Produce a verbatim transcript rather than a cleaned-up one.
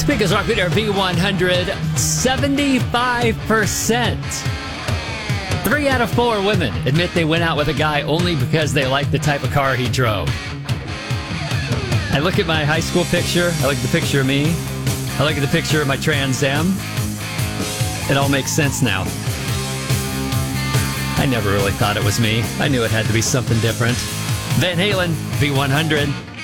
Speakers Rock Leader V one hundred, seventy-five percent. Three out of four women admit they went out with a guy only because they liked the type of car he drove. I look at my high school picture. I look at the picture of me. I look at the picture of my Trans Am. It all makes sense now. I never really thought it was me. I knew it had to be something different. Van Halen, V one hundred.